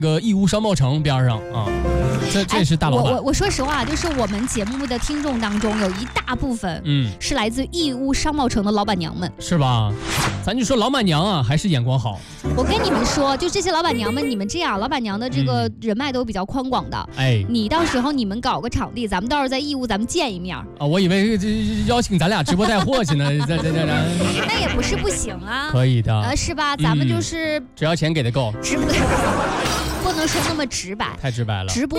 个义乌商贸城边上啊，这是大老板。 我说实话，就是我们节目的听众当中有一大部分，是来自义乌商贸城的老板娘们， 是吧？咱就说老板娘啊，还是眼光好。 我跟你们说，就这些老板娘们，你们这样，老板娘的这个人脉都比较宽广的。你到时候你们搞个场地，咱们到时候在义乌咱们见一面啊。 我以为邀请咱俩直播带货去呢， 那也不是不行啊， 可以的， 是吧？咱们就是只要钱给的够， 不能说那么直白， 太直白了。 直播